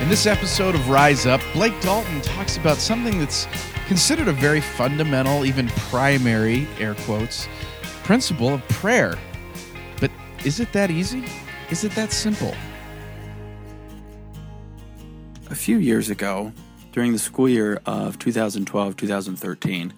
In this episode of Rise Up, Blake Dalton talks about something that's considered a very fundamental, even primary, air quotes, principle of prayer. But is it that easy? Is it that simple? A few years ago, during the school year of 2012-2013,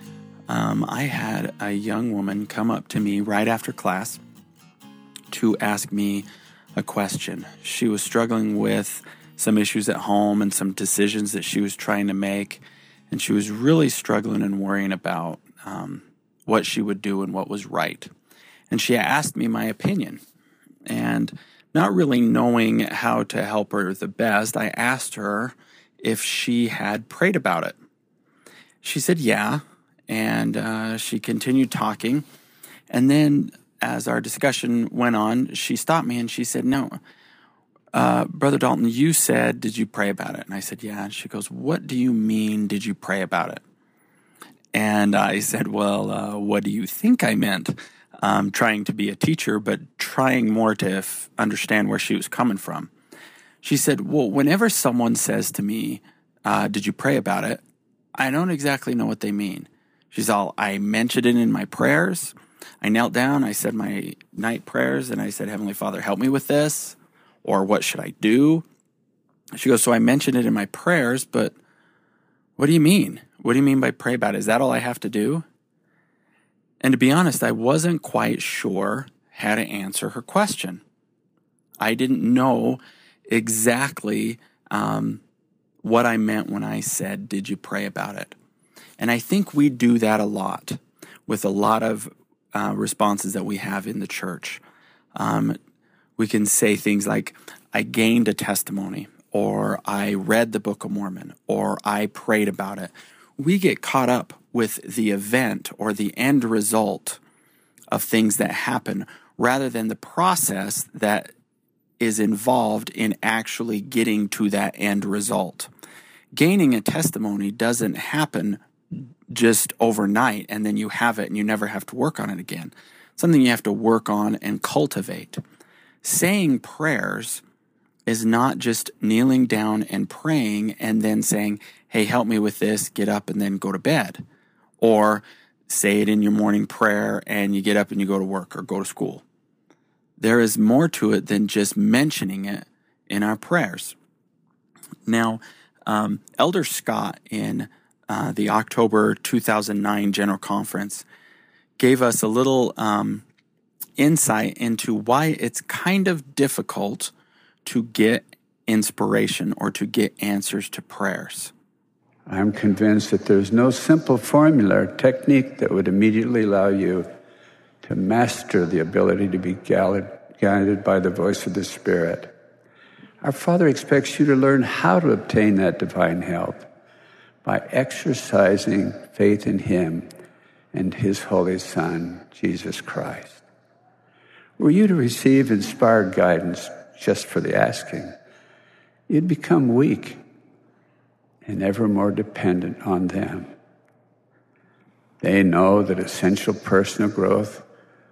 I had a young woman come up to me right after class to ask me a question. She was struggling with some issues at home and some decisions that she was trying to make, and she was really struggling and worrying about what she would do and what was right. And she asked me my opinion, and not really knowing how to help her the best, I asked her if she had prayed about it. She said yeah, and she continued talking, and then as our discussion went on, she stopped me and she said, "No, Brother Dalton, you said, did you pray about it?" And I said, "Yeah." And she goes, "What do you mean, did you pray about it?" And I said, "Well, what do you think I meant?" Trying to be a teacher, but trying more to understand where she was coming from. She said, "Well, whenever someone says to me, did you pray about it? I don't exactly know what they mean." She's all, "I mentioned it in my prayers. I knelt down, I said my night prayers, and I said, Heavenly Father, help me with this. Or what should I do?" She goes, "So I mentioned it in my prayers, but what do you mean? What do you mean by pray about it? Is that all I have to do?" And to be honest, I wasn't quite sure how to answer her question. I didn't know exactly what I meant when I said, "Did you pray about it?" And I think we do that a lot with a lot of responses that we have in the church. We can say things like, "I gained a testimony," or "I read the Book of Mormon," or "I prayed about it." We get caught up with the event or the end result of things that happen rather than the process that is involved in actually getting to that end result. Gaining a testimony doesn't happen just overnight and then you have it and you never have to work on it again. Something you have to work on and cultivate. Saying prayers is not just kneeling down and praying and then saying, "Hey, help me with this," get up and then go to bed. Or say it in your morning prayer and you get up and you go to work or go to school. There is more to it than just mentioning it in our prayers. Now, Elder Scott in the October 2009 General Conference gave us a little insight into why it's kind of difficult to get inspiration or to get answers to prayers. I'm convinced that there's no simple formula or technique that would immediately allow you to master the ability to be guided by the voice of the Spirit. Our Father expects you to learn how to obtain that divine help by exercising faith in Him and His Holy Son, Jesus Christ. Were you to receive inspired guidance just for the asking, you'd become weak and ever more dependent on them. They know that essential personal growth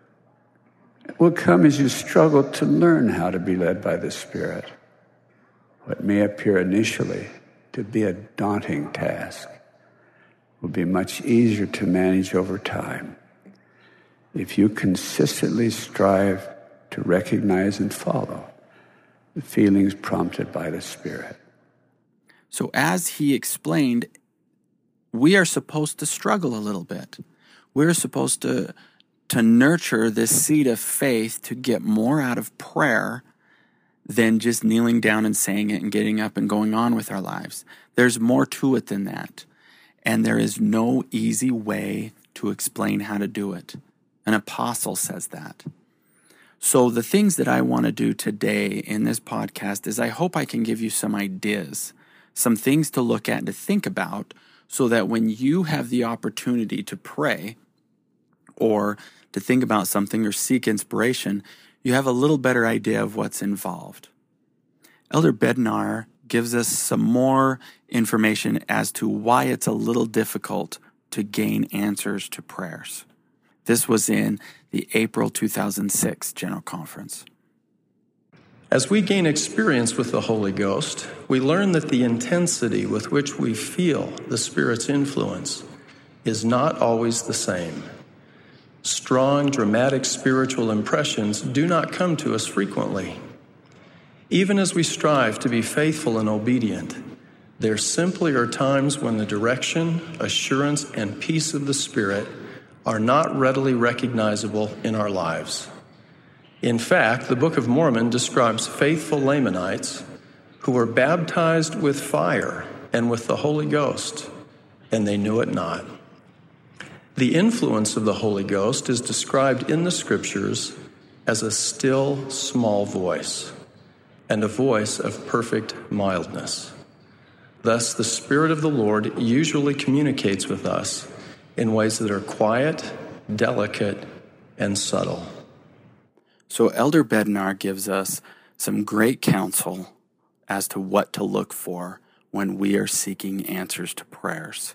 will come as you struggle to learn how to be led by the Spirit. What may appear initially to be a daunting task will be much easier to manage over time if you consistently strive to recognize and follow the feelings prompted by the Spirit. So as he explained, we are supposed to struggle a little bit. We're supposed to nurture this seed of faith to get more out of prayer than just kneeling down and saying it and getting up and going on with our lives. There's more to it than that. And there is no easy way to explain how to do it. An apostle says that. So the things that I want to do today in this podcast is I hope I can give you some ideas, some things to look at and to think about so that when you have the opportunity to pray or to think about something or seek inspiration, you have a little better idea of what's involved. Elder Bednar gives us some more information as to why it's a little difficult to gain answers to prayers. This was in the April 2006 General Conference. As we gain experience with the Holy Ghost, we learn that the intensity with which we feel the Spirit's influence is not always the same. Strong, dramatic spiritual impressions do not come to us frequently. Even as we strive to be faithful and obedient, there simply are times when the direction, assurance, and peace of the Spirit are not readily recognizable in our lives. In fact, the Book of Mormon describes faithful Lamanites who were baptized with fire and with the Holy Ghost, and they knew it not. The influence of the Holy Ghost is described in the Scriptures as a still, small voice, and a voice of perfect mildness. Thus, the Spirit of the Lord usually communicates with us in ways that are quiet, delicate, and subtle. So Elder Bednar gives us some great counsel as to what to look for when we are seeking answers to prayers.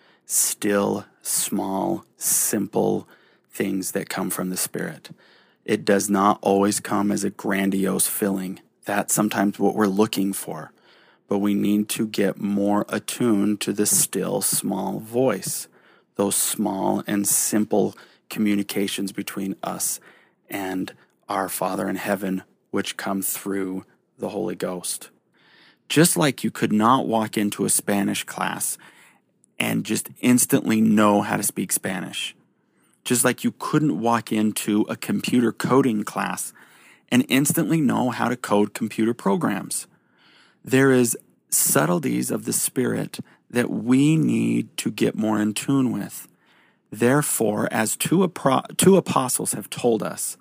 Still, small, simple things that come from the Spirit. It does not always come as a grandiose filling. That's sometimes what we're looking for. But we need to get more attuned to the still, small voice. Those small and simple communications between us and our Father in heaven, which come through the Holy Ghost. Just like you could not walk into a Spanish class and just instantly know how to speak Spanish. Just like you couldn't walk into a computer coding class and instantly know how to code computer programs. There is subtleties of the Spirit that we need to get more in tune with. Therefore, as two apostles have told us,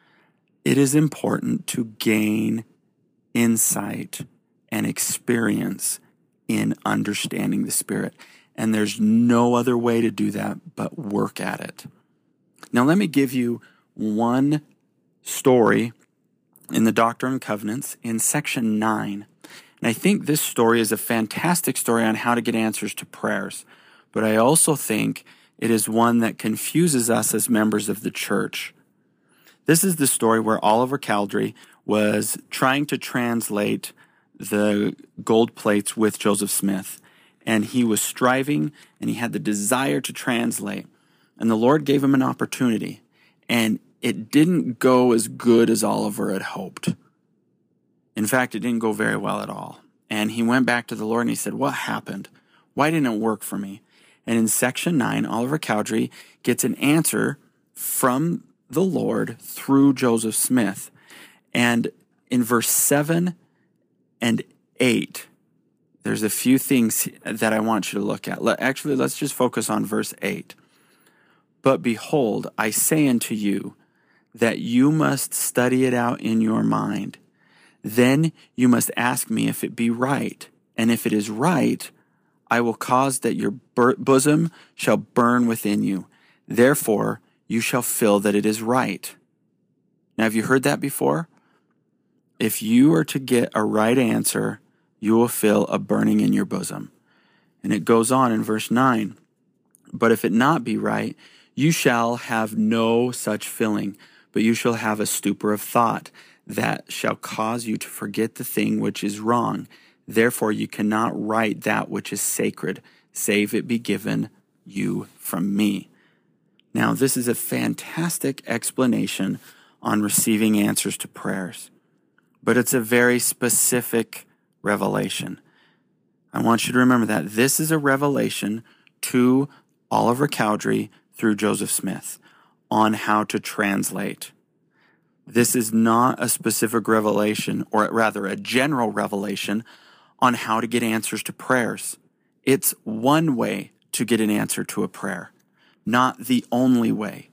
it is important to gain insight and experience in understanding the Spirit. And there's no other way to do that but work at it. Now, let me give you one story in the Doctrine and Covenants in section 9. And I think this story is a fantastic story on how to get answers to prayers. But I also think it is one that confuses us as members of the church. This is the story where Oliver Cowdery was trying to translate the gold plates with Joseph Smith. And he was striving, and he had the desire to translate. And the Lord gave him an opportunity. And it didn't go as good as Oliver had hoped. In fact, it didn't go very well at all. And he went back to the Lord and he said, "What happened? Why didn't it work for me?" And in section 9, Oliver Cowdery gets an answer from the Lord through Joseph Smith. And in verse 7 and 8, there's a few things that I want you to look at. Let's just focus on verse 8. "But behold, I say unto you that you must study it out in your mind. Then you must ask me if it be right. And if it is right, I will cause that your bosom shall burn within you. Therefore, you shall feel that it is right." Now, have you heard that before? If you are to get a right answer, you will feel a burning in your bosom. And it goes on in verse 9. "But if it not be right, you shall have no such feeling, but you shall have a stupor of thought that shall cause you to forget the thing which is wrong. Therefore you cannot write that which is sacred, save it be given you from me." Now, this is a fantastic explanation on receiving answers to prayers, but it's a very specific revelation. I want you to remember that this is a revelation to Oliver Cowdery through Joseph Smith on how to translate. This is not a specific revelation, or rather a general revelation on how to get answers to prayers. It's one way to get an answer to a prayer, not the only way.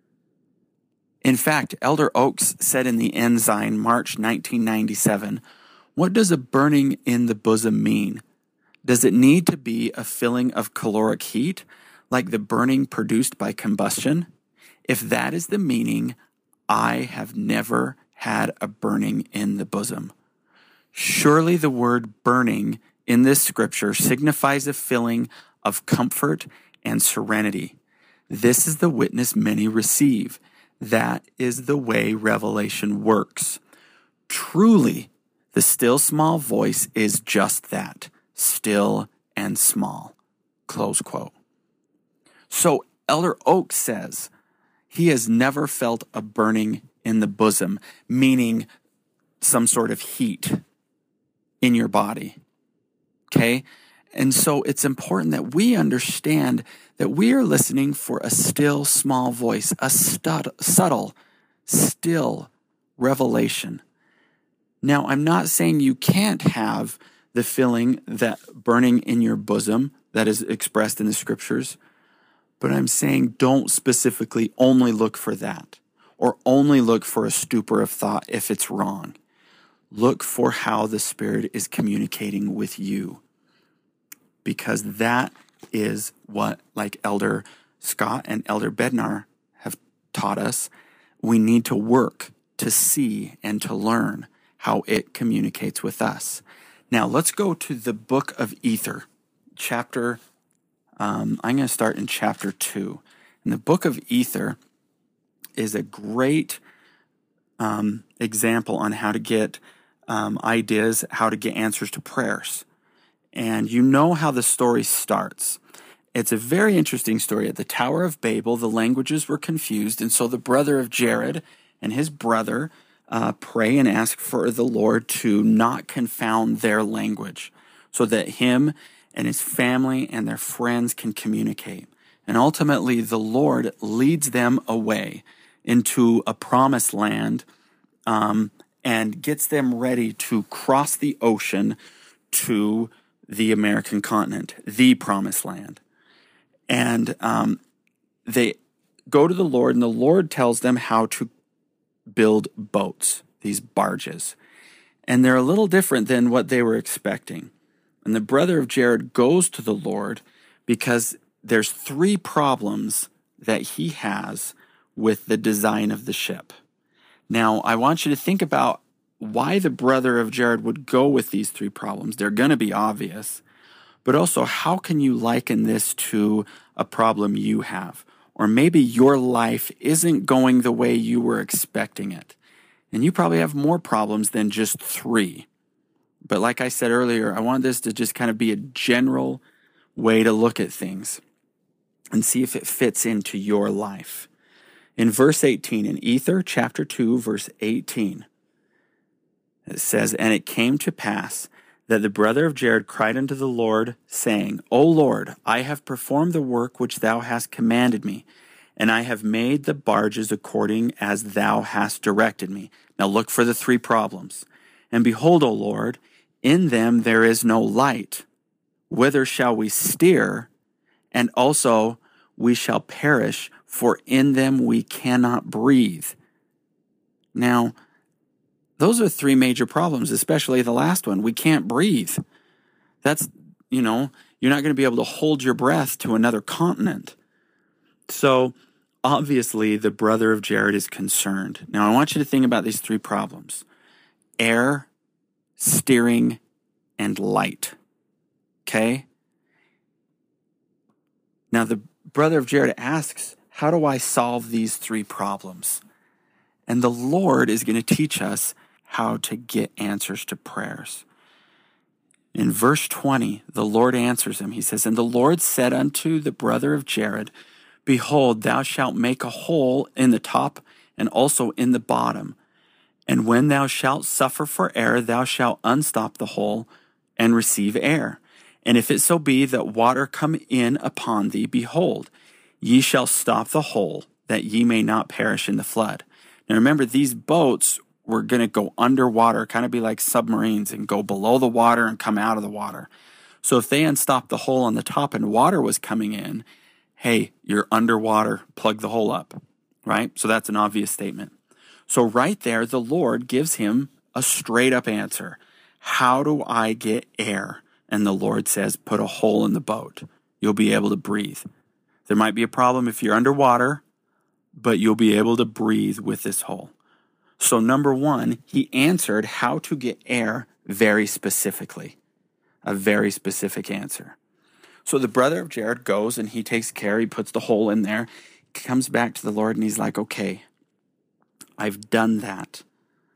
In fact, Elder Oaks said in the Ensign, March 1997, "What does a burning in the bosom mean? Does it need to be a feeling of caloric heat, like the burning produced by combustion? If that is the meaning, I have never had a burning in the bosom. Surely the word burning in this scripture signifies a feeling of comfort and serenity. This is the witness many receive. That is the way revelation works. Truly, the still small voice is just that, still and small. Close quote. So Elder Oaks says he has never felt a burning in the bosom, meaning some sort of heat in your body. Okay? And so it's important that we understand that we are listening for a still small voice, a subtle, still revelation. Now, I'm not saying you can't have the feeling that burning in your bosom that is expressed in the scriptures, but I'm saying don't specifically only look for that or only look for a stupor of thought if it's wrong. Look for how the Spirit is communicating with you, because that is what, like Elder Scott and Elder Bednar have taught us, we need to work to see and to learn how it communicates with us. Now, let's go to the book of Ether, I'm going to start in chapter 2. And the book of Ether is a great example on how to get ideas, how to get answers to prayers. And you know how the story starts. It's a very interesting story. At the Tower of Babel, the languages were confused, and so the brother of Jared and his brother pray and ask for the Lord to not confound their language so that him and his family and their friends can communicate. And ultimately, the Lord leads them away into a promised land and gets them ready to cross the ocean to the American continent, the promised land. And they go to the Lord, and the Lord tells them how to build boats, these barges. And they're a little different than what they were expecting. And the brother of Jared goes to the Lord because there's 3 problems that he has with the design of the ship. Now, I want you to think about why the brother of Jared would go with these 3 problems. They're going to be obvious. But also, how can you liken this to a problem you have? Or maybe your life isn't going the way you were expecting it. And you probably have more problems than just 3. But like I said earlier, I want this to just kind of be a general way to look at things and see if it fits into your life. In verse 18, in Ether, chapter 2, verse 18, it says, "And it came to pass that the brother of Jared cried unto the Lord, saying, O Lord, I have performed the work which thou hast commanded me, and I have made the barges according as thou hast directed me." Now look for the 3 problems. "And behold, O Lord, in them there is no light. Whither shall we steer? And also we shall perish, for in them we cannot breathe." Now, those are 3 major problems, especially the last one. We can't breathe. That's, you're not going to be able to hold your breath to another continent. So, obviously, the brother of Jared is concerned. Now, I want you to think about these 3 problems: air, steering, and light. Okay? Now, the brother of Jared asks, how do I solve these 3 problems? And the Lord is going to teach us how to get answers to prayers. In verse 20, the Lord answers him. He says, "And the Lord said unto the brother of Jared, Behold, thou shalt make a hole in the top and also in the bottom. And when thou shalt suffer for air, thou shalt unstop the hole and receive air. And if it so be that water come in upon thee, behold, ye shall stop the hole, that ye may not perish in the flood." Now remember, these boats were going to go underwater, kind of be like submarines, and go below the water and come out of the water. So if they unstopped the hole on the top and water was coming in, hey, you're underwater, plug the hole up, right? So that's an obvious statement. So right there, the Lord gives him a straight up answer. How do I get air? And the Lord says, put a hole in the boat. You'll be able to breathe. There might be a problem if you're underwater, but you'll be able to breathe with this hole. So number 1, he answered how to get air very specifically. A very specific answer. So the brother of Jared goes and he takes care, he puts the hole in there, comes back to the Lord and he's like, okay, I've done that.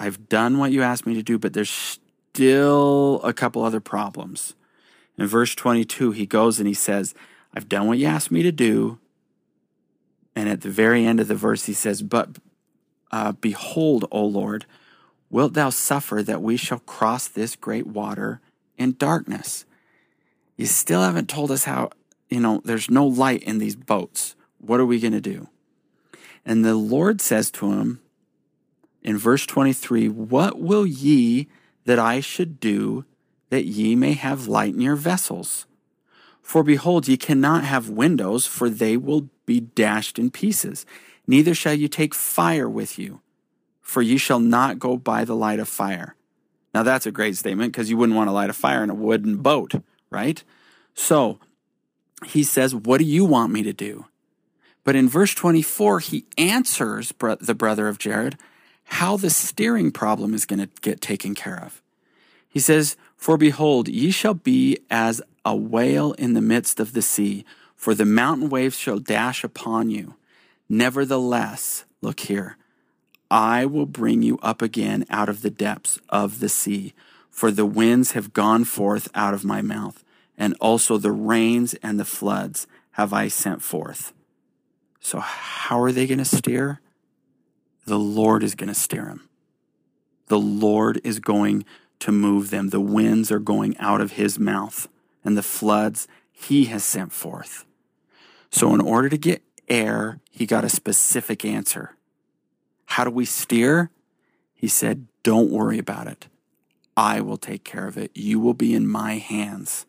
I've done what you asked me to do, but there's still a couple other problems. In verse 22, he goes and he says, I've done what you asked me to do. And at the very end of the verse, he says, but behold, O Lord, wilt thou suffer that we shall cross this great water in darkness? You still haven't told us how, there's no light in these boats. What are we going to do? And the Lord says to him in verse 23, what will ye that I should do that ye may have light in your vessels? For behold, ye cannot have windows, for they will be dashed in pieces. Neither shall you take fire with you, for ye shall not go by the light of fire. Now that's a great statement, because you wouldn't want to light a fire in a wooden boat, right? So he says, what do you want me to do? But in verse 24, he answers the brother of Jared how the steering problem is going to get taken care of. He says, for behold, ye shall be as a whale in the midst of the sea, for the mountain waves shall dash upon you. Nevertheless, look here, I will bring you up again out of the depths of the sea, for the winds have gone forth out of my mouth, and also the rains and the floods have I sent forth. So how are they going to steer? The Lord is going to steer them. The Lord is going to move them. The winds are going out of his mouth, and the floods he has sent forth. So in order to get air, he got a specific answer. How do we steer? He said, don't worry about it. I will take care of it. You will be in my hands.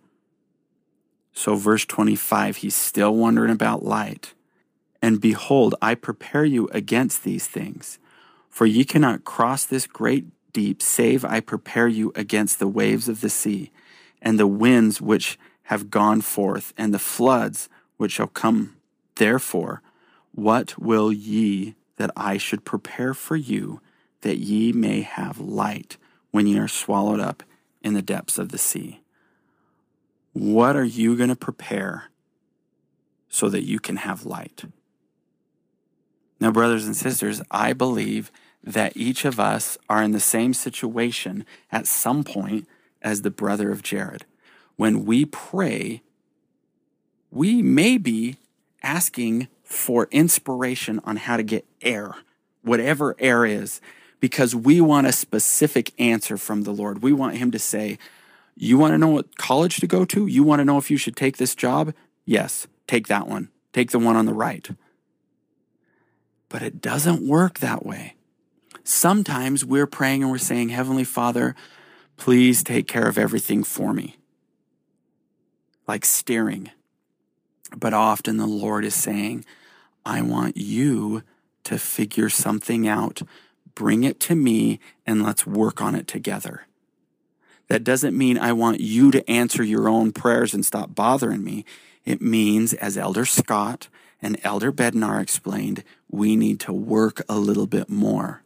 So verse 25, he's still wondering about light. And behold, I prepare you against these things. For ye cannot cross this great deep, save I prepare you against the waves of the sea, and the winds which have gone forth, and the floods which shall come. Therefore, what will ye that I should prepare for you, that ye may have light when ye are swallowed up in the depths of the sea? What are you going to prepare so that you can have light? Now, brothers and sisters, I believe that each of us are in the same situation at some point as the brother of Jared. When we pray, we may be asking for inspiration on how to get air, whatever air is, because we want a specific answer from the Lord. We want him to say, you want to know what college to go to? You want to know if you should take this job? Yes, take that one. Take the one on the right. But it doesn't work that way. Sometimes we're praying and we're saying, Heavenly Father, please take care of everything for me. Like steering. But often the Lord is saying, I want you to figure something out. Bring it to me and let's work on it together. That doesn't mean I want you to answer your own prayers and stop bothering me. It means, as Elder Scott and Elder Bednar explained, we need to work a little bit more.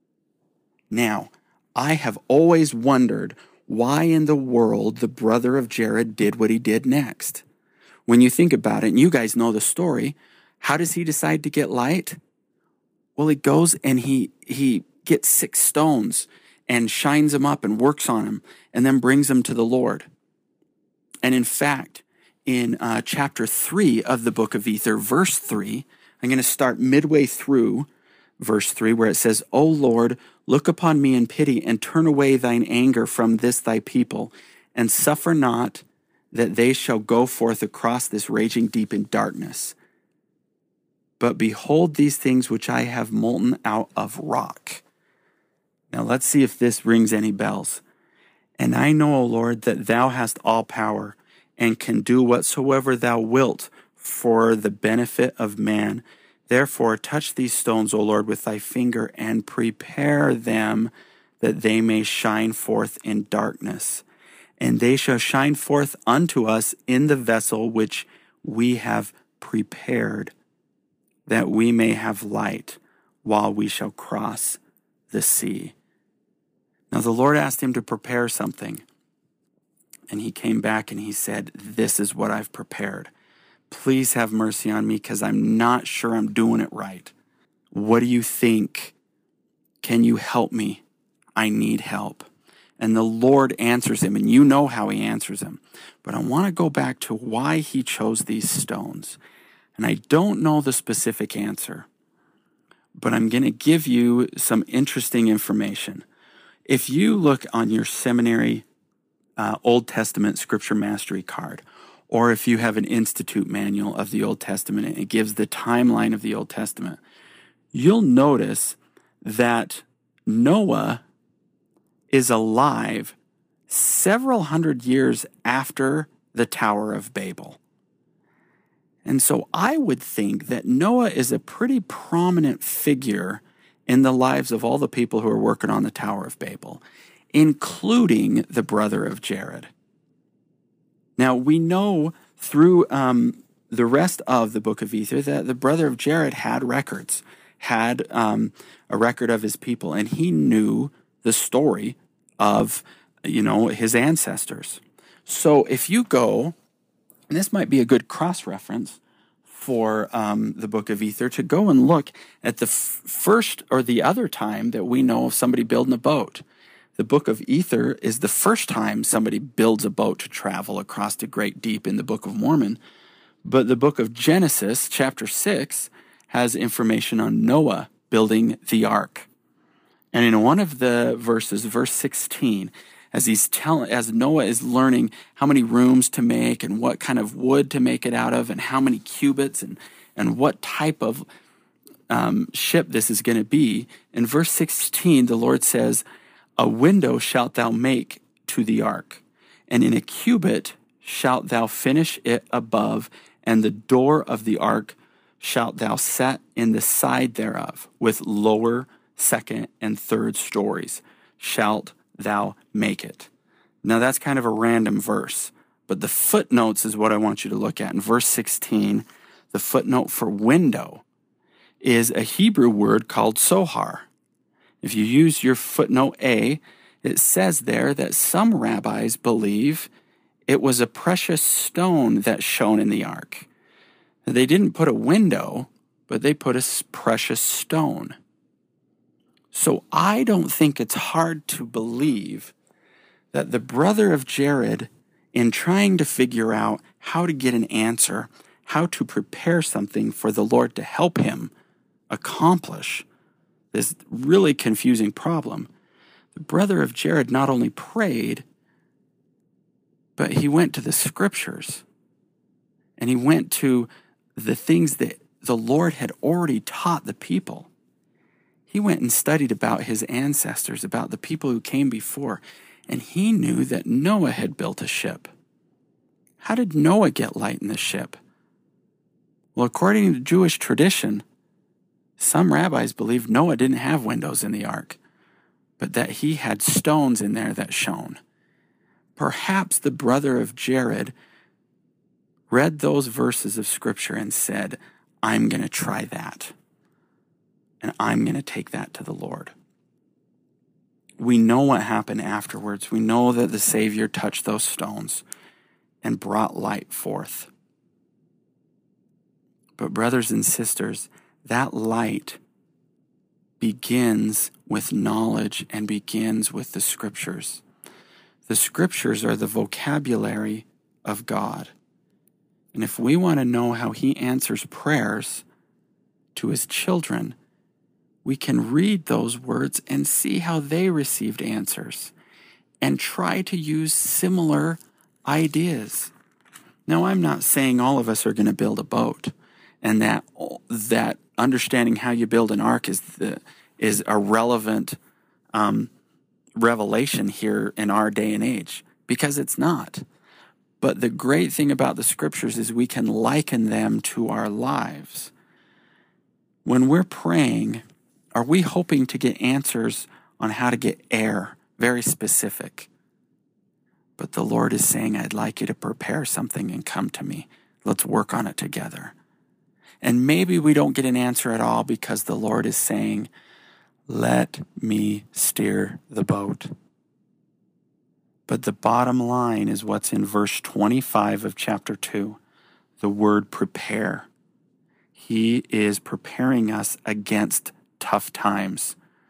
Now, I have always wondered why in the world the brother of Jared did what he did next. When you think about it, and you guys know the story, how does he decide to get light? Well, he goes and he gets 6 stones and shines them up and works on them and then brings them to the Lord. And in fact, in chapter 3 of the book of Ether, verse 3, I'm going to start midway through verse 3, where it says, O Lord, look upon me in pity and turn away thine anger from this thy people, and suffer not that they shall go forth across this raging deep in darkness. But behold these things which I have molten out of rock. Now let's see if this rings any bells. And I know, O Lord, that thou hast all power, and can do whatsoever thou wilt for the benefit of man. Therefore, touch these stones, O Lord, with thy finger, and prepare them that they may shine forth in darkness. And they shall shine forth unto us in the vessel which we have prepared, that we may have light while we shall cross the sea. Now the Lord asked him to prepare something. And he came back and he said, this is what I've prepared. Please have mercy on me because I'm not sure I'm doing it right. What do you think? Can you help me? I need help. And the Lord answers him, and you know how he answers him. But I want to go back to why he chose these stones. And I don't know the specific answer, but I'm going to give you some interesting information. If you look on your seminary Old Testament Scripture Mastery card, or if you have an Institute manual of the Old Testament and it gives the timeline of the Old Testament, you'll notice that Noah is alive several hundred years after the Tower of Babel. And so I would think that Noah is a pretty prominent figure in the lives of all the people who are working on the Tower of Babel, including the brother of Jared. Now, we know through the rest of the book of Ether that the brother of Jared had records, had a record of his people, and he knew the story of, his ancestors. So if you go, and this might be a good cross-reference for the book of Ether, to go and look at the first or the other time that we know of somebody building a boat. The book of Ether is the first time somebody builds a boat to travel across the great deep in the Book of Mormon. But the book of Genesis, chapter 6, has information on Noah building the ark. And in one of the verses, verse 16, as Noah is learning how many rooms to make and what kind of wood to make it out of and how many cubits and what type of ship this is going to be, in verse 16, the Lord says, "A window shalt thou make to the ark, and in a cubit shalt thou finish it above, and the door of the ark shalt thou set in the side thereof, with lower, second, and third stories shalt thou make it." Now that's kind of a random verse, but the footnotes is what I want you to look at. In verse 16, the footnote for window is a Hebrew word called sohar. If you use your footnote A, it says there that some rabbis believe it was a precious stone that shone in the ark. They didn't put a window, but they put a precious stone. So I don't think it's hard to believe that the brother of Jared, in trying to figure out how to get an answer, how to prepare something for the Lord to help him accomplish this really confusing problem, the brother of Jared not only prayed, but he went to the scriptures and he went to the things that the Lord had already taught the people. He went and studied about his ancestors, about the people who came before, and he knew that Noah had built a ship. How did Noah get light in the ship? Well, according to Jewish tradition, some rabbis believe Noah didn't have windows in the ark, but that he had stones in there that shone. Perhaps the brother of Jared read those verses of Scripture and said, "I'm going to try that, and I'm going to take that to the Lord." We know what happened afterwards. We know that the Savior touched those stones and brought light forth. But brothers and sisters, that light begins with knowledge and begins with the Scriptures. The Scriptures are the vocabulary of God. And if we want to know how He answers prayers to His children, we can read those words and see how they received answers and try to use similar ideas. Now, I'm not saying all of us are going to build a boat and that understanding how you build an ark is a relevant revelation here in our day and age, because it's not. But the great thing about the Scriptures is we can liken them to our lives. When we're praying, are we hoping to get answers on how to get air, very specific? But the Lord is saying, "I'd like you to prepare something and come to me. Let's work on it together." And maybe we don't get an answer at all because the Lord is saying, "Let me steer the boat." But the bottom line is what's in verse 25 of chapter 2, the word prepare. He is preparing us against tough times.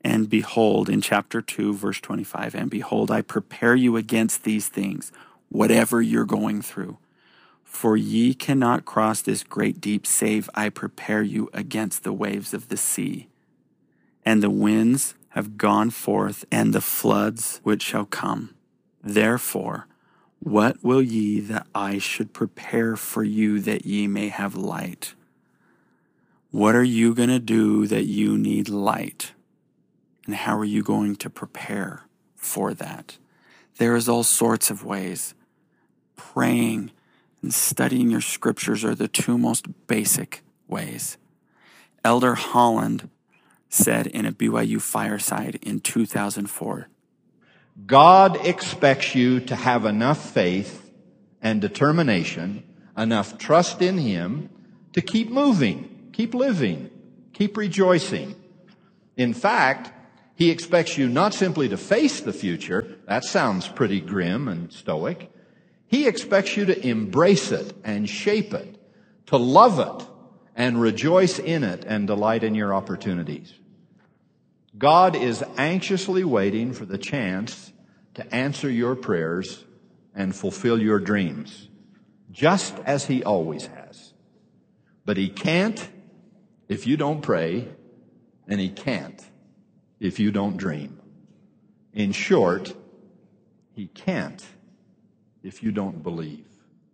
And behold, in chapter 2, verse 25, and behold, I prepare you against these things, whatever you're going through. For ye cannot cross this great deep, save I prepare you against the waves of the sea. And the winds have gone forth, and the floods which shall come. Therefore, what will ye that I should prepare for you that ye may have light? What are you going to do that you need light? And how are you going to prepare for that? There is all sorts of ways. Praying and studying your scriptures are the two most basic ways. Elder Holland said in a BYU fireside in 2004, God expects you to have enough faith and determination, enough trust in Him to keep moving, keep living, keep rejoicing. In fact, He expects you not simply to face the future. That sounds pretty grim and stoic. He expects you to embrace it and shape it, to love it and rejoice in it and delight in your opportunities. God is anxiously waiting for the chance to answer your prayers and fulfill your dreams, just as He always has. But He can't if you don't pray, and He can't if you don't dream. In short, He can't if you don't believe.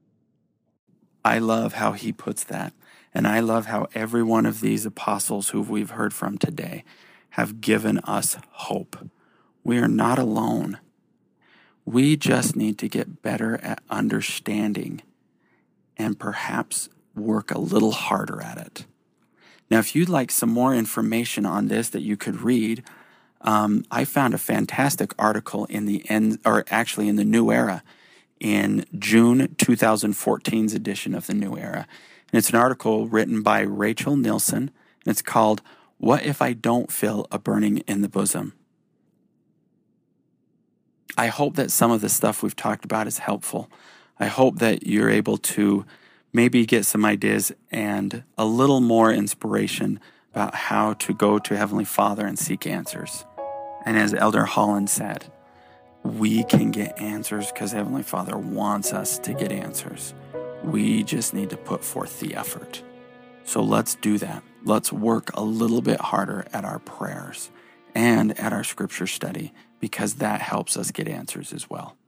I love how he puts that. And I love how every one of these apostles who we've heard from today have given us hope. We are not alone. We just need to get better at understanding and perhaps work a little harder at it. Now, if you'd like some more information on this that you could read, I found a fantastic article in the New Era in June 2014's edition of the New Era. And it's an article written by Rachel Nielsen, and it's called, What If I Don't Feel a Burning in the Bosom? I hope that some of the stuff we've talked about is helpful. I hope that you're able to maybe get some ideas and a little more inspiration about how to go to Heavenly Father and seek answers. And as Elder Holland said, we can get answers because Heavenly Father wants us to get answers. We just need to put forth the effort. So let's do that. Let's work a little bit harder at our prayers and at our scripture study, because that helps us get answers as well.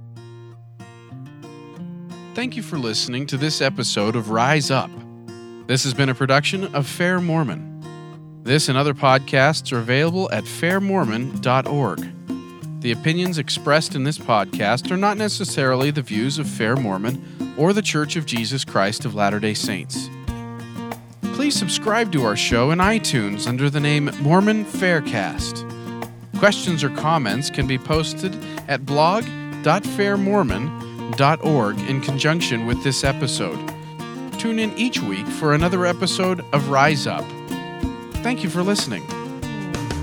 Thank you for listening to this episode of Rise Up. This has been a production of Fair Mormon. This and other podcasts are available at fairmormon.org. The opinions expressed in this podcast are not necessarily the views of Fair Mormon or the Church of Jesus Christ of Latter-day Saints. Please subscribe to our show in iTunes under the name Mormon Faircast. Questions or comments can be posted at blog.fairmormon.org in conjunction with this episode. Tune in each week for another episode of Rise Up. Thank you for listening.